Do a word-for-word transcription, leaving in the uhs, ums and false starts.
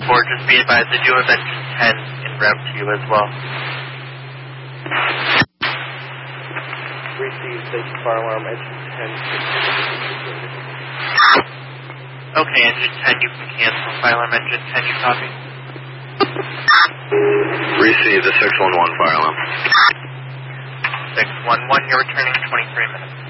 Or just be advised, I do have engine ten en route to you as well. Receive station fire alarm, engine ten. Okay, engine ten, you can cancel. Fire alarm, engine ten, you copy? Receive the six one one fire alarm. six one one, you're returning in twenty-three minutes.